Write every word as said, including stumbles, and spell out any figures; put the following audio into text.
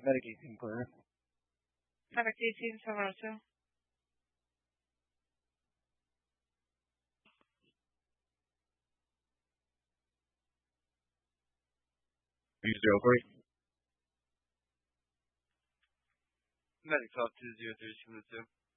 Medic eighteen clear. Medic eighteen, seven oh two. three zero three. Medic twelve two zero three, two two.